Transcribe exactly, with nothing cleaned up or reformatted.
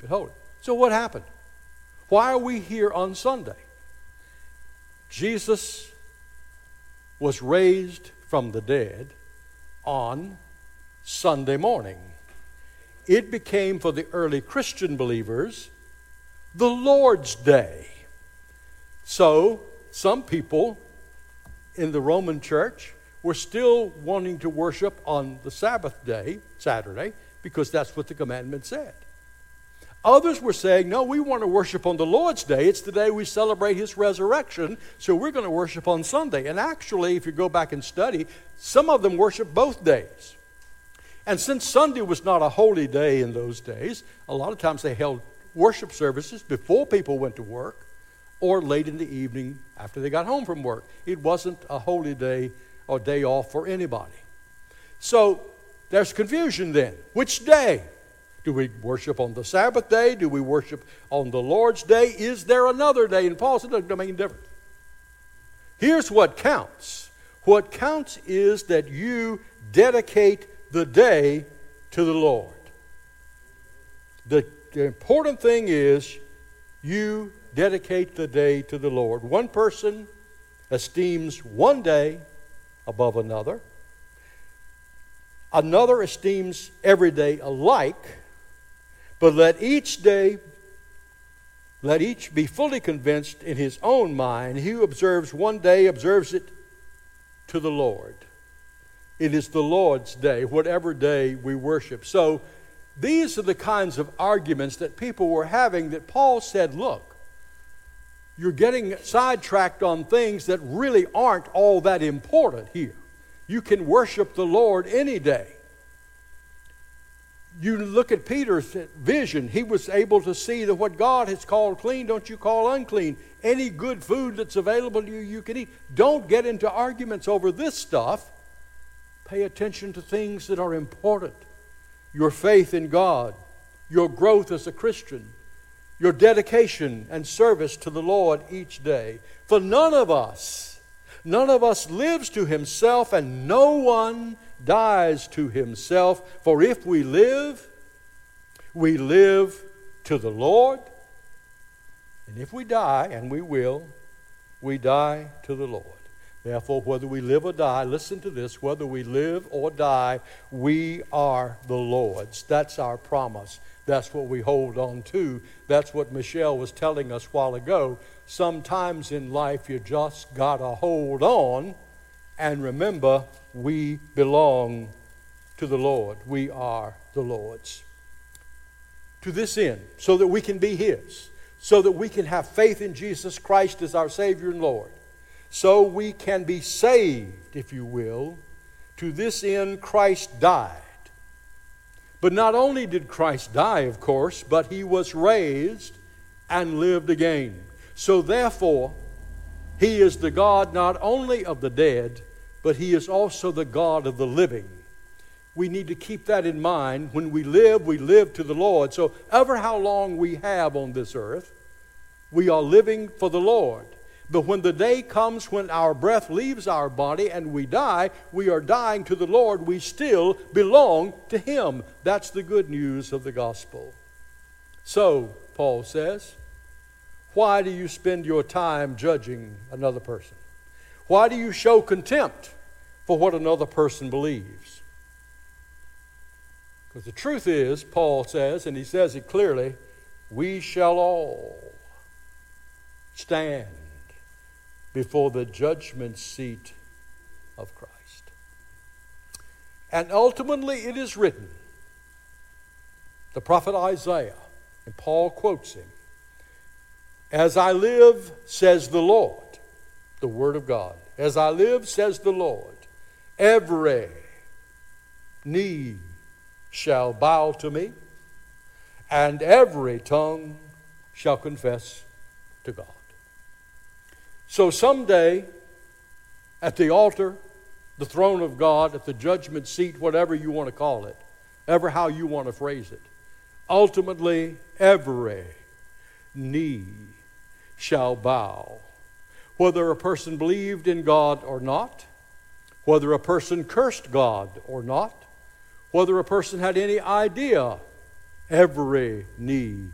it holy. So what happened? Why are we here on Sunday? Jesus was raised from the dead on Sunday morning. It became, for the early Christian believers, the Lord's Day. So some people in the Roman church were still wanting to worship on the Sabbath day, Saturday, because that's what the commandment said. Others were saying, no, we want to worship on the Lord's Day. It's the day we celebrate His resurrection, so we're going to worship on Sunday. And actually, if you go back and study, some of them worship both days. And since Sunday was not a holy day in those days, a lot of times they held worship services before people went to work or late in the evening after they got home from work. It wasn't a holy day or day off for anybody. So there's confusion then. Which day? Do we worship on the Sabbath day? Do we worship on the Lord's day? Is there another day? And Paul said, it doesn't make any difference. Here's what counts. What counts is that you dedicate the day to the Lord. The, the important thing is you dedicate the day to the Lord. One person esteems one day above another. Another esteems every day alike. But let each day, let each be fully convinced in his own mind. He who observes one day observes it to the Lord. It is the Lord's day, whatever day we worship. So these are the kinds of arguments that people were having that Paul said, look, you're getting sidetracked on things that really aren't all that important here. You can worship the Lord any day. You look at Peter's vision. He was able to see that what God has called clean, don't you call unclean. Any good food that's available to you, you can eat. Don't get into arguments over this stuff. Pay attention to things that are important. Your faith in God, your growth as a Christian, your dedication and service to the Lord each day. For none of us, none of us lives to himself, and no one dies to himself. For if we live, we live to the Lord. And if we die, and we will, we die to the Lord. Therefore, whether we live or die, listen to this, whether we live or die, we are the Lord's. That's our promise. That's what we hold on to. That's what Michelle was telling us a while ago. Sometimes in life you just got to hold on and remember we belong to the Lord. We are the Lord's. To this end, so that we can be His, so that we can have faith in Jesus Christ as our Savior and Lord, so we can be saved, if you will. To this end, Christ died. But not only did Christ die, of course, but He was raised and lived again. So therefore, He is the God not only of the dead, but He is also the God of the living. We need to keep that in mind. When we live, we live to the Lord. So ever how long we have on this earth, we are living for the Lord. But when the day comes when our breath leaves our body and we die, we are dying to the Lord. We still belong to Him. That's the good news of the gospel. So, Paul says, why do you spend your time judging another person? Why do you show contempt for what another person believes? Because the truth is, Paul says, and he says it clearly, we shall all stand before the judgment seat of Christ. And ultimately it is written, the prophet Isaiah, and Paul quotes him, as I live, says the Lord, the word of God, as I live, says the Lord, every knee shall bow to me, and every tongue shall confess to God. So someday, at the altar, the throne of God, at the judgment seat, whatever you want to call it, ever how you want to phrase it, ultimately every knee shall bow. Whether a person believed in God or not, whether a person cursed God or not, whether a person had any idea, every knee